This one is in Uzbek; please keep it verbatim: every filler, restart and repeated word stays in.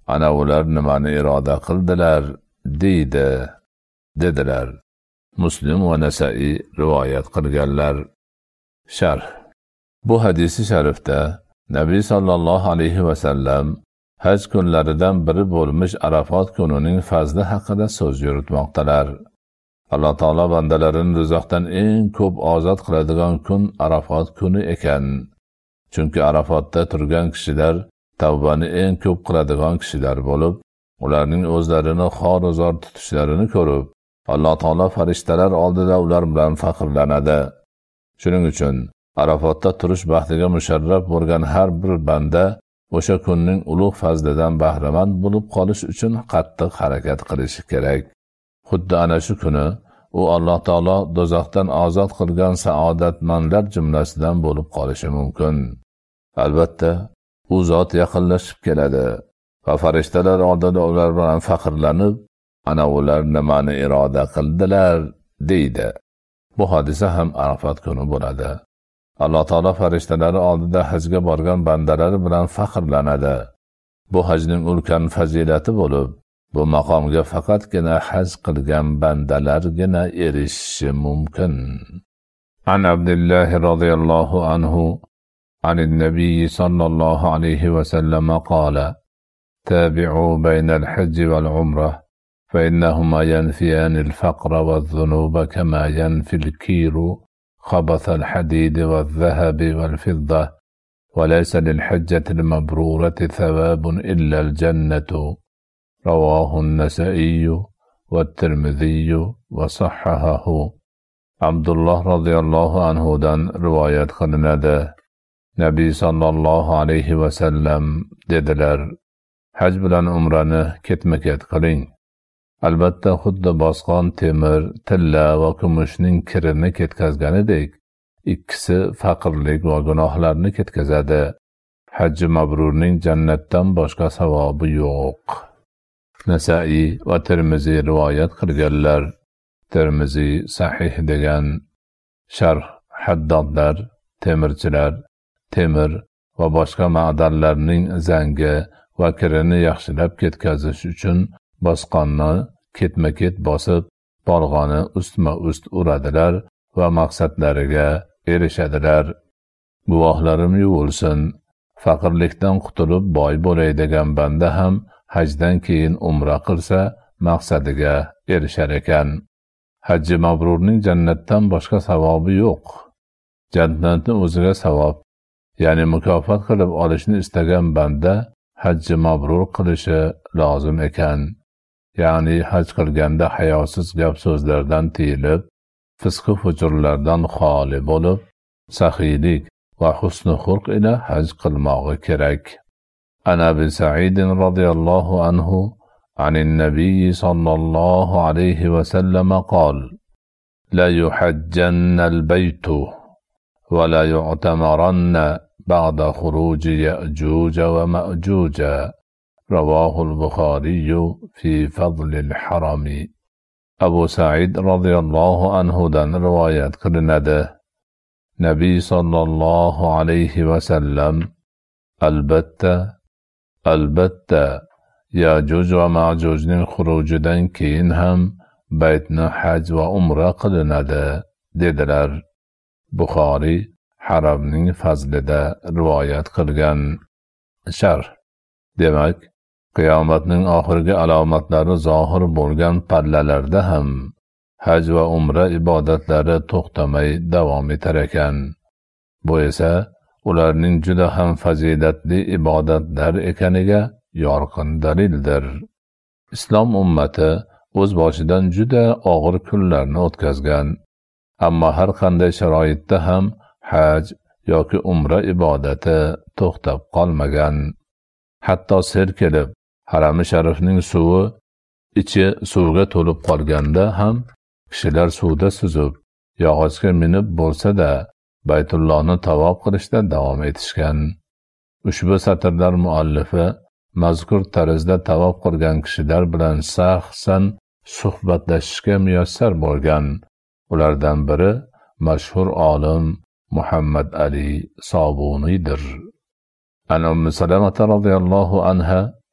ana ular nimani iroda qildilar deydi dedilar. Muslim va Nasa'iy rivoyat qilganlar. Sharh. Bu hadisi sharifda Nabiy sallallohu alayhi va sallam haj kunlaridan biri bo'lmish Arafot kunining fazli haqida so'z yuritmoqdalar. Alloh taolo bandalarini do'zaxdan eng ko'p ozod qiladigan kun Arafot kuni ekan. Chunki Arafotda turgan kishilar tavbani eng ko'p qiladigan kishilar bo'lib, ularning o'zlarini xor-uzor tutishlarini ko'rib, Alloh taolo farishtalar oldida ular bilan faxrlanadi. Shuning uchun Arafotda turish baxtiga musharraf bo'lgan har bir banda o'sha kunning ulug' fazlidan bahramand bo'lib qolish uchun qattiq harakat qilishi kerak. Xuddi ana shu kuni u Alloh taolo do'zaxdan ozod qilgan saodatmandlar jumlasidan bo'lib qolishi mumkin. Albatta, u zot yaqinlashib keladi va farishtalar oldida ular bilan faxrlanib, ana ular nimani iroda qildilar deydi. Bu hodisa ham Arafat kuni bo'ladi. Alloh taolo farishtalari oldida hajga borgan bandalari bilan faxrlanadi. Bu hajning ulkan fazilati bo'lib, bu maqomga faqatgina haj qilgan bandalargina erishishi mumkin. An Abdullah radhiyallohu anhu عن النبي صلى الله عليه وسلم قال: تابعوا بين الحج والعمرة فإنهما ينفيان الفقر والذنوب كما ينفي الكير خبث الحديد والذهب والفضة، وليس للحجة المبرورة ثواب إلا الجنة. رواه النسائي والترمذي وصححه. عبد الله رضي الله عنه دان رواية قلنده. Nabiy sallallohu alayhi va sallam dedilar: haj bilan umrani ketma-ket qiling. Albatta xuddi bosqon temir, tilla va kumushning kirini ketkazganidek, ikkisi faqirlik va gunohlarni ketkazadi. Hajji mabrurning jannatdan boshqa savobi yo'q. Nasa'iy va Tirmiziy rivoyat qilganlar. Tirmiziy sahih degan. Sharh: haddodlar, temirchilar temir va boshqa ma'danlarning zangi va kirini yaxshilab ketkazish uchun bosqonni ketma-ket bosib, bolg'oni ustma-ust uradilar va maqsadlariga erishadilar. Guvohlarim yuvilsin, faqirlikdan qutulib boy bo'lay degan banda ham hajdan keyin umra qilsa maqsadiga erishar ekan. Hajji mabrurning jannatdan boshqa savobi yo'q. Jannatni o'ziga savob, ya'ni mukofot qilib olishni istagan banda hajji mabrur qilishi lozim ekan. Ya'ni haj qilganda hayosiz gap so'zlardan tiyilib, fisq-u fujurlardan xoli bo'lib, saxiylik va husn xulq ila haj qilmog'i kerak. An Abi Sa'id radhiyallohu anhu عن النبي صلى الله عليه وسلم قال: لا يحجن البيت ولا يعتمرن بعد خروج يأجوج ومأجوج. رواه البخاري في فضل الحرم. أبو سعيد رضي الله عنه دان روايات قلنده. نبي صلى الله عليه وسلم البتة البتة يأجوج ومأجوجning xurujidan keyin ham baytni haj va umra qilinadi dedilar. Buxoriy haramning fazlida rivoyat qilgan. Sharh: demak, qiyomatning oxirgi alomatlari zohir bo'lgan pallalarda ham haj va umra ibodatlari to'xtamay davom etar ekan. Bu esa ularning juda ham fazilatli ibodatlar ekaniga yorqin dalildir. Islom ummati o'z boshidan juda og'ir kunlarni o'tkazgan, ammo har qanday sharoitda ham haj yoki umra ibodati to'xtab qolmagan. Hatto sel kelib, harami sharifning suvi ichi suvga to'lib qolganda ham kishilar suvda suzib, yog'ochga minib bo'lsa-da Baytullohni tavof qilishda davom etishgan. Ushbu satrlar muallifi mazkur tarzda tavof qilgan kishilar bilan shaxsan suhbatlashishga muyassar bo'lgan. Ulardan biri mashhur olim Muhammad Ali Sobuniydir. An Ummu Salamah radhiyallohu anha